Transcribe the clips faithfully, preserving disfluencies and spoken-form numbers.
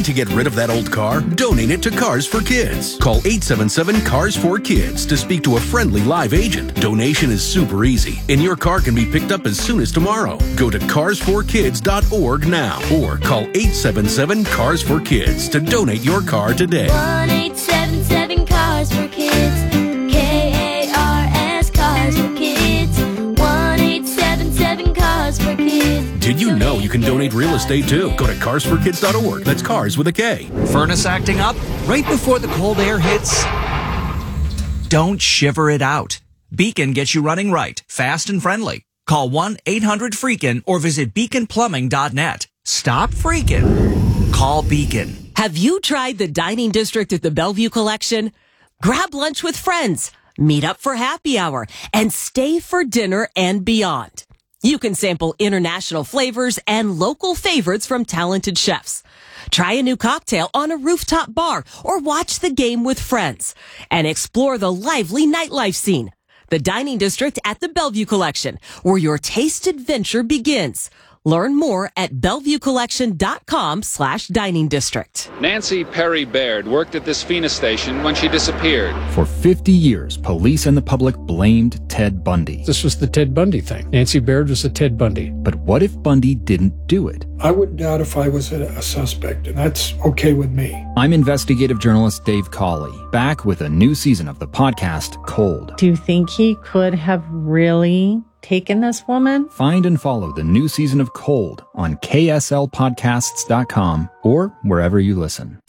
to get rid of that old car? Donate it to Cars for Kids. Call eight seven seven, CARS four kids to speak to a friendly live agent. Donation is super easy, and your car can be picked up as soon as tomorrow. Go to cars for kids dot org now or call eight seven seven, CARS four kids to donate your car today. one eight seven seven, CARS four kids. K A R S, CARS four kids. one eight seven seven, CARS four kids. Did you know you can donate real estate too? Go to cars for kids dot org. That's cars with a K. Furnace acting up right before the cold air hits? Don't shiver it out. Beacon gets you running right, fast and friendly. Call one eight hundred freakin' or visit beacon plumbing dot net. Stop freaking. Call Beacon. Have you tried the dining district at the Bellevue Collection? Grab lunch with friends, meet up for happy hour, and stay for dinner and beyond. You can sample international flavors and local favorites from talented chefs. Try a new cocktail on a rooftop bar or watch the game with friends and explore the lively nightlife scene. The Dining District at the Bellevue Collection, where your taste adventure begins. Learn more at bellevue collection dot com slash dining district. Nancy Perry Baird worked at this Phoenix station when she disappeared. For fifty years, police and the public blamed Ted Bundy. This was the Ted Bundy thing. Nancy Baird was a Ted Bundy. But what if Bundy didn't do it? I wouldn't doubt if I was a, a suspect, and that's okay with me. I'm investigative journalist Dave Cawley, back with a new season of the podcast, Cold. Do you think he could have really taken this woman? Find and follow the new season of Cold on K S L podcasts dot com or wherever you listen.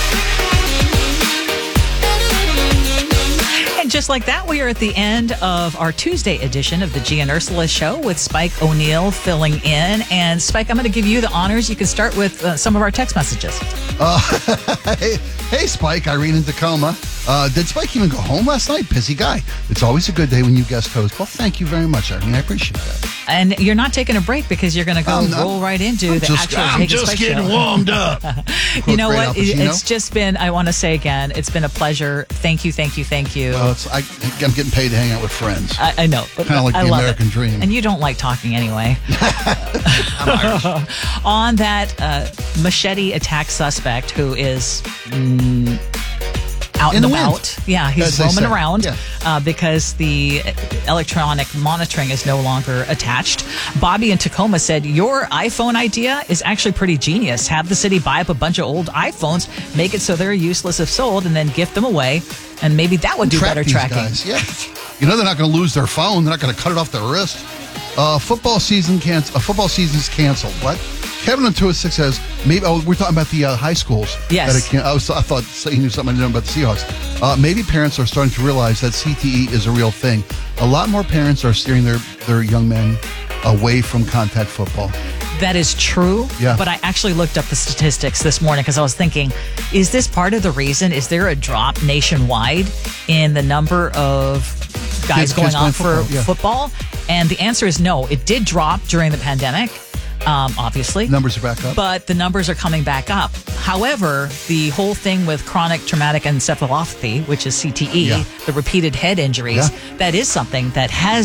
And just like that, we are at the end of our Tuesday edition of the Gia and Ursula Show with Spike O'Neill filling in. And Spike, I'm going to give you the honors. You can start with uh, some of our text messages. Uh, hey, hey, Spike, Irene in Tacoma. Uh, did Spike even go home last night? Busy guy. It's always a good day when you guest host. Well, thank you very much, Irene. I appreciate that. And you're not taking a break because you're going to go not, roll right into I'm the just, actual I'm Jake and just Spike getting show. warmed up. You know what? It, it's just been, I want to say again, it's been a pleasure. Thank you, thank you, thank you. Well, it's, I, I'm getting paid to hang out with friends. I, I know. Kind of like I the love American it. dream. And you don't like talking anyway. I'm Irish. On that uh, machete attack suspect who is mm, out In and the about. wind, Yeah, he's as they roaming say. around Yeah. uh, because the electronic monitoring is no longer attached. Bobby in Tacoma said, your iPhone idea is actually pretty genius. Have the city buy up a bunch of old iPhones, make it so they're useless if sold, and then gift them away. And maybe that would do Track better these tracking. guys, yeah. You know they're not going to lose their phone. They're not going to cut it off their wrist. Uh, football season can uh, football season's canceled. What? Kevin on two oh six says maybe. Oh, we're talking about the uh, high schools. Yes. That it can, I was. I thought he knew something I didn't know about the Seahawks. Uh, maybe parents are starting to realize that C T E is a real thing. A lot more parents are steering their their young men away from contact football. That is true, Yeah. but I actually looked up the statistics this morning because I was thinking, is this part of the reason? Is there a drop nationwide in the number of guys Kids- going kids on playing for football, yeah. football? And the answer is no. It did drop during the pandemic, um, obviously. Numbers are back up. But the numbers are coming back up. However, the whole thing with chronic traumatic encephalopathy, which is C T E, Yeah. the repeated head injuries, Yeah. that is something that has